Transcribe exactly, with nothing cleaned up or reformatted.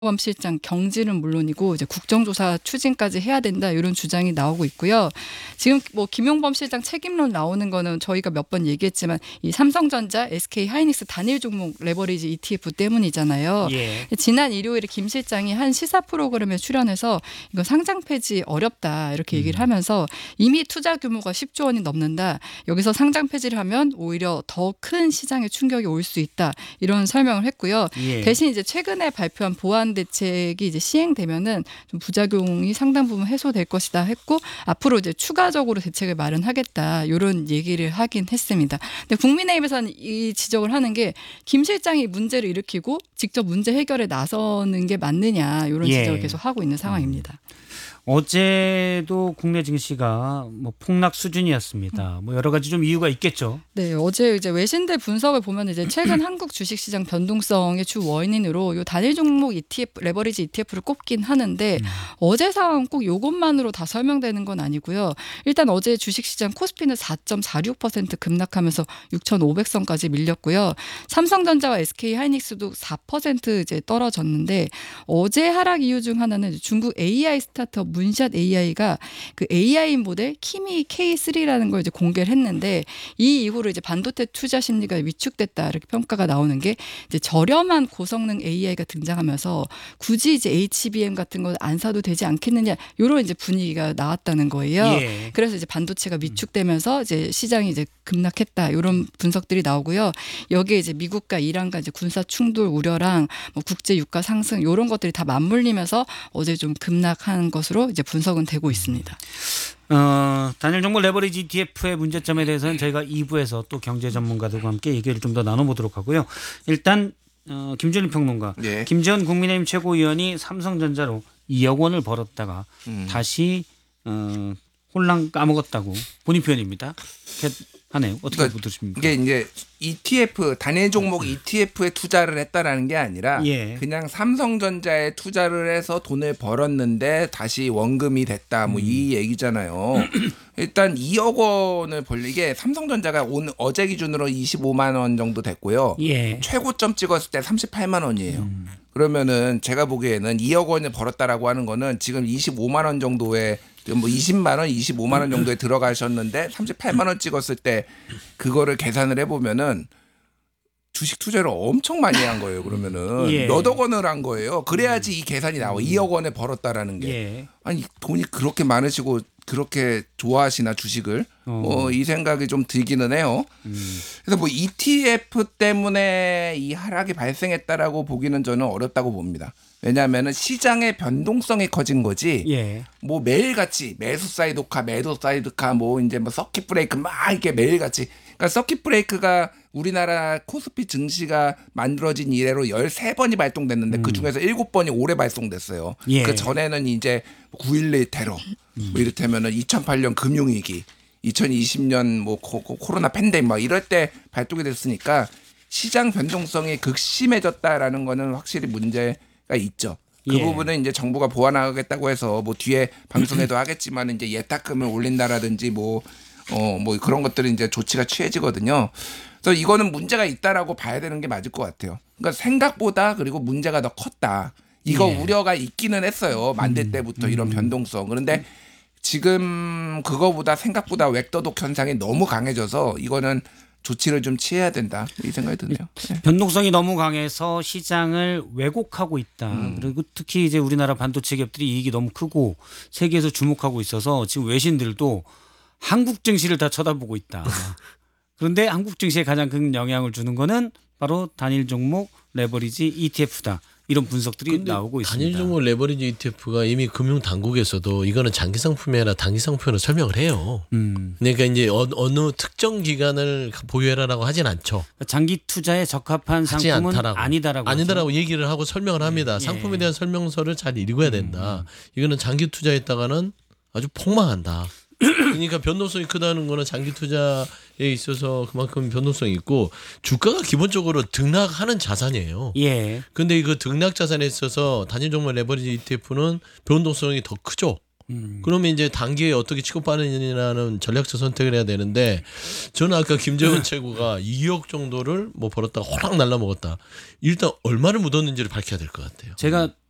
김용범 실장 경질은 물론이고 이제 국정조사 추진까지 해야 된다 이런 주장이 나오고 있고요. 지금 뭐 김용범 실장 책임론 나오는 거는 저희가 몇 번 얘기했지만 이 삼성전자, 에스케이 하이닉스 단일 종목 레버리지 이티에프 때문이잖아요. 예. 지난 일요일에 김 실장이 한 시사 프로그램에 출연해서 이거 상장 폐지 어렵다 이렇게 얘기를 음. 하면서 이미 투자 규모가 십조 원이 넘는다. 여기서 상장 폐지를 하면 오히려 더 큰 시장에 충격이 올 수 있다. 이런 설명을 했고요. 예. 대신 이제 최근에 발표한 보안 대책이 이제 시행되면은 좀 부작용이 상당 부분 해소될 것이다 했고 앞으로 이제 추가적으로 대책을 마련하겠다 이런 얘기를 하긴 했습니다. 근데 국민의힘에서는 이 지적을 하는 게 김 실장이 문제를 일으키고 직접 문제 해결에 나서는 게 맞느냐 이런 예. 지적을 계속 하고 있는 상황입니다. 어제도 국내 증시가 뭐 폭락 수준이었습니다. 뭐 여러 가지 좀 이유가 있겠죠. 네, 어제 이제 외신들 분석을 보면 이제 최근 한국 주식시장 변동성의 주 원인으로 요 단일 종목 이티에프 레버리지 이티에프를 꼽긴 하는데 음. 어제 상황 꼭 요것만으로 다 설명되는 건 아니고요. 일단 어제 주식시장 코스피는 사 점 사육 퍼센트 급락하면서 육천오백 선까지 밀렸고요. 삼성전자와 에스케이 하이닉스도 사 퍼센트 이제 떨어졌는데 어제 하락 이유 중 하나는 중국 에이아이 스타트업 문샷 에이아이가 그 에이아이 모델 키미 케이 쓰리라는 걸 이제 공개를 했는데 이 이후로 이제 반도체 투자 심리가 위축됐다 이렇게 평가가 나오는 게 이제 저렴한 고성능 에이아이가 등장하면서 굳이 이제 에이치비엠 같은 거 안 사도 되지 않겠느냐 이런 이제 분위기가 나왔다는 거예요. 예. 그래서 이제 반도체가 위축되면서 이제 시장이 이제 급락했다 이런 분석들이 나오고요. 여기에 이제 미국과 이란과 이제 군사 충돌 우려랑 뭐 국제 유가 상승 이런 것들이 다 맞물리면서 어제 좀 급락한 것으로 이제 분석은 되고 있습니다. 어, 단일 종목 레버리지 이티에프의 문제점에 대해서는 저희가 이 부에서 또 경제 전문가들과 함께 얘기를 좀 더 나눠보도록 하고요. 일단 어, 김준일 평론가, 네. 김재원 국민의힘 최고위원이 삼성전자로 이억 원을 벌었다가 음. 다시 어, 홀랑 까먹었다고 본인 표현입니다. 하네요. 어떻게 그러니까 보십니까? 이게 이제 이티에프 단일 종목 이티에프에 투자를 했다라는 게 아니라 예. 그냥 삼성전자에 투자를 해서 돈을 벌었는데 다시 원금이 됐다 뭐 이 얘기잖아요. 일단 이억 원을 벌 이게 삼성전자가 오늘 어제 기준으로 이십오만 원 정도 됐고요. 예. 최고점 찍었을 때 삼십팔만 원이에요. 음. 그러면은 제가 보기에는 이억 원을 벌었다라고 하는 거는 지금 이십오만 원 정도의 뭐 이십만 원, 이십오만 원 정도에 들어가셨는데 삼십팔만 원 찍었을 때 그거를 계산을 해보면은 주식 투자를 엄청 많이 한 거예요. 그러면은 예. 몇억 원을 한 거예요. 그래야지 이 계산이 나와. 이억 원에 벌었다라는 게. 예. 아니 돈이 그렇게 많으시고 그렇게 좋아하시나 주식을 어. 어, 이 생각이 좀 들기는 해요. 음. 그래서 뭐 이티에프 때문에 이 하락이 발생했다라고 보기는 저는 어렵다고 봅니다. 왜냐하면 시장의 변동성이 커진 거지. 예. 뭐 매일같이 매수 사이드카, 매도 사이드카, 뭐 이제 뭐 서킷 브레이크 막 이렇게 매일같이. 그러니까 서킷 브레이크가 우리나라 코스피 증시가 만들어진 이래로 열세 번이 발동됐는데 음. 그 중에서 일곱 번이 올해 발송됐어요. 예. 그 전에는 이제 구일일 테러, 뭐 이를테면은 이천팔 년 금융위기, 이천이십 년 뭐 코, 코로나 팬데믹 막 이럴 때 발동이 됐으니까 시장 변동성이 극심해졌다라는 거는 확실히 문제가 있죠. 그 예. 부분은 이제 정부가 보완하겠다고 해서 뭐 뒤에 방송에도 하겠지만 이제 예탁금을 올린다라든지 뭐 어 뭐 그런 것들은 이제 조치가 취해지거든요. 그래서 이거는 문제가 있다라고 봐야 되는 게 맞을 것 같아요. 그러니까 생각보다 그리고 문제가 더 컸다. 이거 예. 우려가 있기는 했어요. 만들 때부터 이런 변동성. 그런데 지금 그거보다 생각보다 웹더독 현상이 너무 강해져서 이거는 조치를 좀 취해야 된다. 이 생각이 드네요. 네. 변동성이 너무 강해서 시장을 왜곡하고 있다. 음. 그리고 특히 이제 우리나라 반도체 기업들이 이익이 너무 크고 세계에서 주목하고 있어서 지금 외신들도 한국 증시를 다 쳐다보고 있다. 그런데 한국 증시에 가장 큰 영향을 주는 거는 바로 단일 종목 레버리지 이티에프다. 이런 분석들이 나오고 있습니다. 단일 종목 레버리지 이티에프가 이미 금융 당국에서도 이거는 장기 상품이 아니라 단기 상품으로 설명을 해요. 음. 그러니까 이제 어, 어느 특정 기간을 보유해라라고 하진 않죠. 장기 투자에 적합한 하지 상품은 않다라고. 아니다라고 아니다라고 하죠. 얘기를 하고 설명을 합니다. 예. 상품에 대한 설명서를 잘 읽어야 된다. 이거는 장기 투자했다가는 아주 폭망한다. 그러니까 변동성이 크다는 거는 장기 투자에 있어서 그만큼 변동성이 있고 주가가 기본적으로 등락하는 자산이에요. 예. 근데 이거 등락 자산에 있어서 단일 종목 레버리지 이티에프는 변동성이 더 크죠. 음. 그러면 이제 단기에 어떻게 취급하느냐는 전략적 선택을 해야 되는데 저는 아까 김재원 최고가 이억 정도를 뭐 벌었다가 호락 날라먹었다. 일단 얼마를 묻었는지를 밝혀야 될 것 같아요. 제가